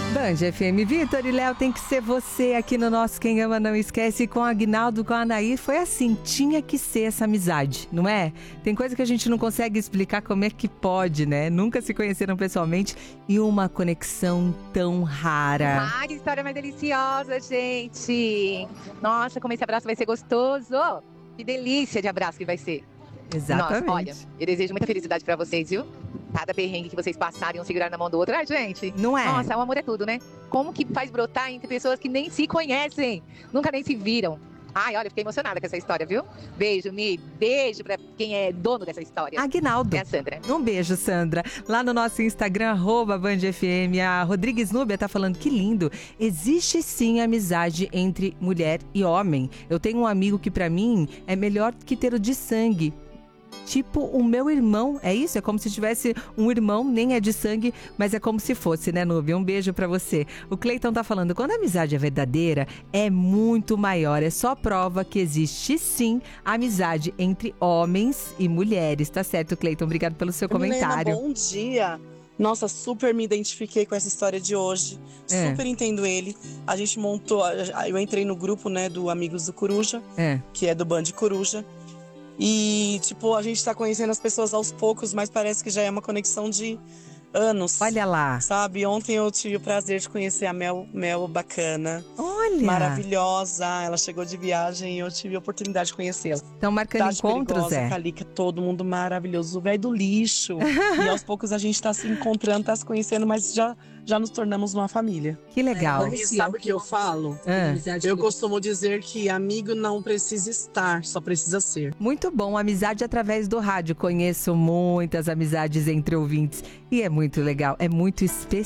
Band FM, Vitor e Léo, tem que ser você aqui no nosso Quem Ama Não Esquece. Com o Aguinaldo, com a Anaí, foi assim, tinha que ser essa amizade, não é? Tem coisa que a gente não consegue explicar como é que pode, né? Nunca se conheceram pessoalmente e uma conexão tão rara. Ah, que história mais deliciosa, gente! Nossa, como esse abraço vai ser gostoso! Que delícia de abraço que vai ser! Exatamente. Nossa, olha, eu desejo muita felicidade pra vocês, viu? Cada perrengue que vocês passarem, um segurar na mão do outro. Ai, gente. Não é? Nossa, o amor é tudo, né? Como que faz brotar entre pessoas que nem se conhecem? Nunca nem se viram. Ai, olha, fiquei emocionada com essa história, viu? Beijo, Mi. Beijo pra quem é dono dessa história. Aguinaldo. É a Sandra. Um beijo, Sandra. Lá no nosso Instagram, @BandFM, a Rodrigues Núbia tá falando que lindo. Existe sim amizade entre mulher e homem. Eu tenho um amigo que pra mim é melhor que ter o de sangue. Tipo o meu irmão, é isso? É como se tivesse um irmão, nem é de sangue, mas é como se fosse, né, Núbia? Um beijo pra você. O Cleiton tá falando, quando a amizade é verdadeira, é muito maior. É só prova que existe, sim, amizade entre homens e mulheres. Tá certo, Cleiton? Obrigado pelo seu comentário. Milena, bom dia. Nossa, super me identifiquei com essa história de hoje. Super entendo ele. A gente montou, eu entrei no grupo, né, do Amigos do Coruja, que é do Band Coruja. E, tipo, a gente tá conhecendo as pessoas aos poucos, mas parece que já é uma conexão de anos. Olha lá. Sabe, ontem eu tive o prazer de conhecer a Mel Bacana. Olha. Maravilhosa. Ela chegou de viagem e eu tive a oportunidade de conhecê-la. Estão marcando encontros, Calica, todo mundo maravilhoso. O velho do lixo. E aos poucos a gente tá se encontrando, tá se conhecendo, mas já nos tornamos uma família. Que legal. Sabe o que eu falo? Eu costumo dizer que amigo não precisa estar, só precisa ser. Muito bom, amizade através do rádio. Conheço muitas amizades entre ouvintes e é muito legal, é muito especial.